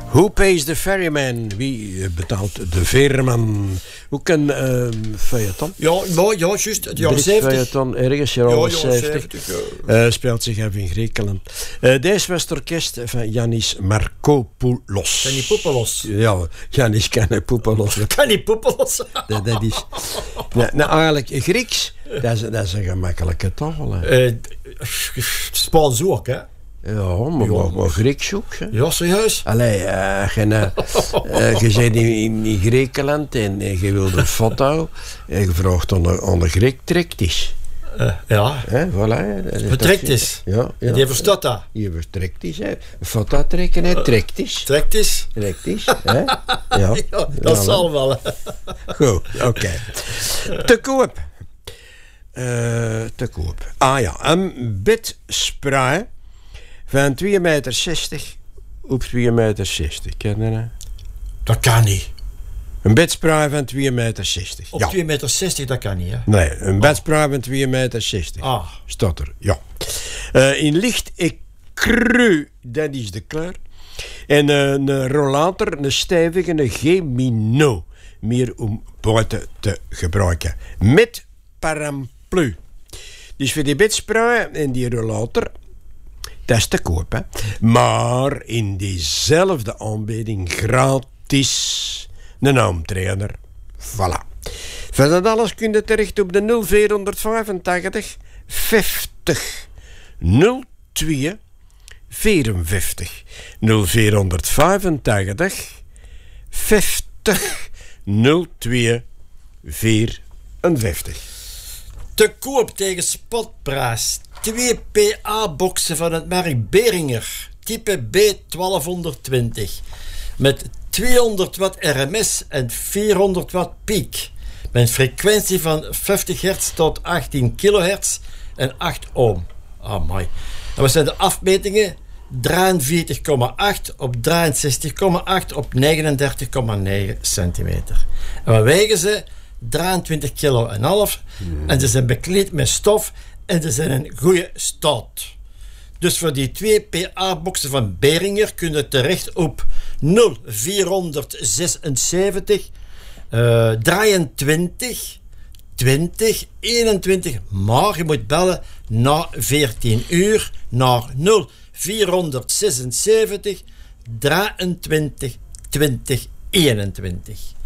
Who pays the ferryman? Wie betaalt de veerman? Ook een feuilleton. Ja, juist. Het jaar Brit 70. feuilleton, ergens jaren 70. Ja. Speelt zich af in Griekenland. Deze was het orkest van Yannis Markopoulos. Kan die poepen los? Ja, Yannis kan niet poepen los. Kan die poepen los? Dat is... Nou, eigenlijk Grieks, dat is een gemakkelijke taal. Spaans ook, hè? Ja, maar Grieks ook. Hè. Ja, serieus? Allee, je bent in Griekenland en je wilt een foto en je vraagt aan de Griek, trekt eens. Ja. Voilà. Trekt eens. Ja. Die verstaat dat. Je vertrekt eens. Een foto trekken, hè. Trekt eens. Trekt eens. Trekt eens. Ja. Ja, dat zal wel. Goed, oké. Te koop. Te koop. Ah ja, een bedspray van 2,60 meter op 2,60 meter. Ken je dat? Dat kan niet. Een bedspray van 2,60 meter. Op Ja. 2,60 meter, dat kan niet, hè? Nee, een bedspray van 2,60 meter. Ah. Staat er, ja. In licht ecru, dat is de kleur. En een rollator, een stevige, een Gemino. Meer om buiten te gebruiken. Met paraplu. Dus voor die bedspray en die rollator, dat is te koop, hè. Maar in diezelfde aanbieding gratis een naamtrainer. Voilà. Voor dat alles kun je terecht op de 0485 50 02 54. 0485 50 02 54. Te koop tegen spotprijs. 2 PA-boxen van het merk Behringer. Type B1220. Met 200 watt RMS en 400 watt piek. Met frequentie van 50 hertz tot 18 kilohertz en 8 ohm. Ah, mooi. En wat zijn de afmetingen? 43,8 op 63,8 op 39,9 centimeter. En wat wegen ze? 23 kilo en half. En ze zijn bekleed met stof en ze zijn een goede staat. Dus voor die 2 PA-boxen van Behringer kun je terecht op 0476 23 20 21. Maar je moet bellen na 14 uur naar 0476 23 20 21.